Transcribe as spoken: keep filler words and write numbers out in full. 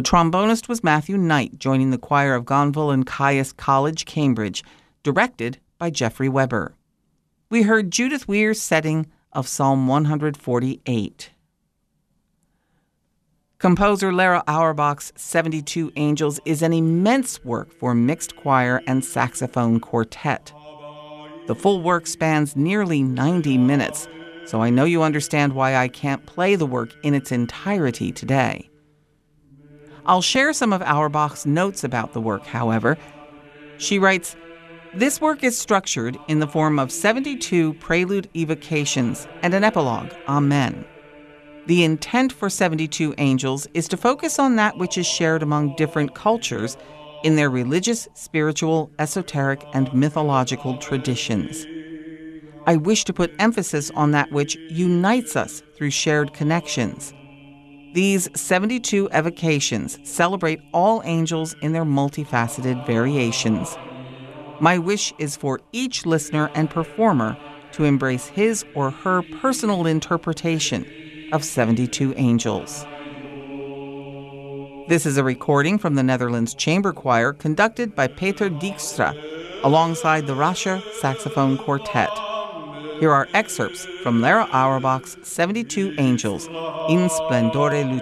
The trombonist was Matthew Knight, joining the choir of Gonville and Caius College, Cambridge, directed by Jeffrey Weber. We heard Judith Weir's setting of Psalm one forty-eight. Composer Lara Auerbach's seventy-two Angels is an immense work for mixed choir and saxophone quartet. The full work spans nearly ninety minutes, so I know you understand why I can't play the work in its entirety today. I'll share some of Auerbach's notes about the work, however. She writes, "This work is structured in the form of seventy-two prelude evocations and an epilogue, Amen. The intent for seventy-two Angels is to focus on that which is shared among different cultures in their religious, spiritual, esoteric, and mythological traditions. I wish to put emphasis on that which unites us through shared connections. These seventy-two evocations celebrate all angels in their multifaceted variations. My wish is for each listener and performer to embrace his or her personal interpretation of seventy-two Angels." This is a recording from the Netherlands Chamber Choir conducted by Peter Dijkstra alongside the Rascher Saxophone Quartet. Here are excerpts from Lara Auerbach's seventy-two Angels, In Splendore Lucis.